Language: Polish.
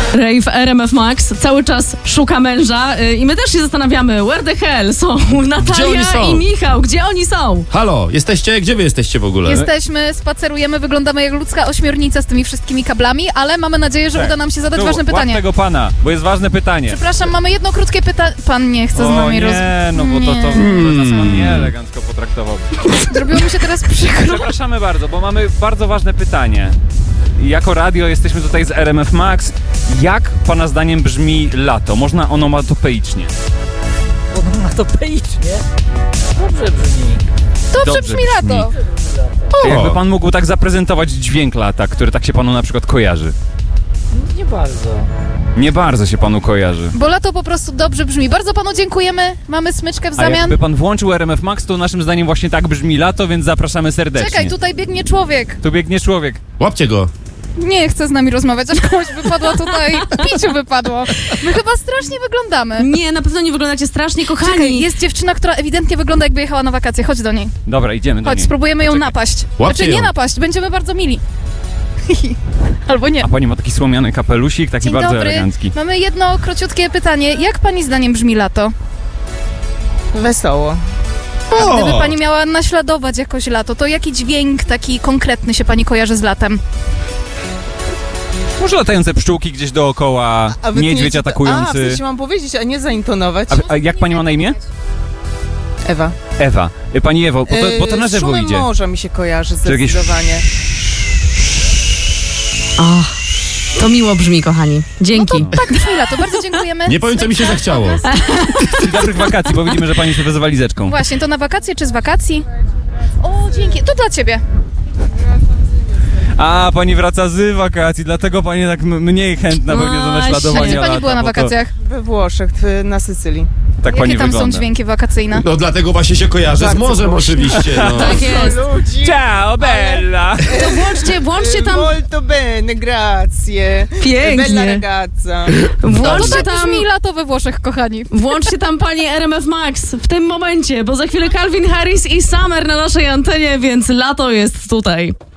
Rave RMF Max cały czas szuka męża i my też się zastanawiamy, where the hell są Natalia i Michał, gdzie oni są? Halo, jesteście? Gdzie wy jesteście w ogóle? Jesteśmy, spacerujemy, wyglądamy jak ludzka ośmiornica z tymi wszystkimi kablami, ale mamy nadzieję, że uda nam się zadać ważne pytanie. Łap tego pana, bo jest ważne pytanie. Przepraszam, mamy jedno krótkie pytanie. Pan nie chce z nami rozmawiać. No bo to nas pan nieelegancko potraktował. Zrobiło mi się teraz przykro. Przepraszamy bardzo, bo mamy bardzo ważne pytanie. Jako radio jesteśmy tutaj z RMF Max. Jak pana zdaniem brzmi lato? Można onomatopeicznie. Onomatopeicznie? Dobrze brzmi. Dobrze brzmi lato. Jakby pan mógł tak zaprezentować dźwięk lata, który tak się panu na przykład kojarzy. Nie bardzo. Nie bardzo się panu kojarzy. Bo lato po prostu dobrze brzmi. Bardzo panu dziękujemy. Mamy smyczkę w A zamian. jakby pan włączył RMF Max, to naszym zdaniem właśnie tak brzmi lato, więc zapraszamy serdecznie. Czekaj, tutaj biegnie człowiek. Tu biegnie człowiek. Łapcie go. Nie chce z nami rozmawiać, aż komuś wypadło tutaj, piciu wypadło. My chyba strasznie wyglądamy. Nie, na pewno nie wyglądacie strasznie, kochani. Czekaj, jest dziewczyna, która ewidentnie wygląda, jakby jechała na wakacje. Chodź do niej. Dobra, idziemy do Chodź, niej. spróbujemy ją napaść. Łapcie Znaczy nie ją. napaść, będziemy bardzo mili. Albo nie. A pani ma taki słomiany kapelusik, taki Dzień bardzo dobry. elegancki. Mamy jedno króciutkie pytanie. Jak pani zdaniem brzmi lato? Wesoło. Gdyby pani miała naśladować jakoś lato, to jaki dźwięk taki konkretny się pani kojarzy z latem? Może latające pszczółki gdzieś dookoła, wy niedźwiedź nie- atakujący. w sensie mam powiedzieć, a nie zaintonować. A jak pani ma na imię? Ewa. Ewa. Pani Ewo, bo to na Z drzewo szumem idzie. morza mi się kojarzy Czy jakieś- zdecydowanie. To miło brzmi, kochani. Dzięki. Tak brzmi lato, bardzo dziękujemy. Nie powiem, co mi się zachciało. Dobrych wakacji, bo widzimy, że pani się z walizeczką. Właśnie, to na wakacje czy z wakacji? O, dzięki. To dla ciebie. A, pani wraca z wakacji, dlatego pani tak mniej chętna pewnie do naśladowania Gdzie pani lata, była na bo to- wakacjach? We Włoszech, na Sycylii. Tak pani Jakie tam wygląda. są dźwięki wakacyjne? No dlatego właśnie się kojarzę z Bardzo morzem proszę. oczywiście. No. Tak jest. Ludzi. Ciao, bella! To włączcie tam, Molto bene, grazie. Pięknie. Bella ragazza. To włączcie tak tam, brzmi lato we Włoszech, kochani. włączcie tam pani RMF Max w tym momencie, bo za chwilę Calvin Harris i Summer na naszej antenie, więc lato jest tutaj.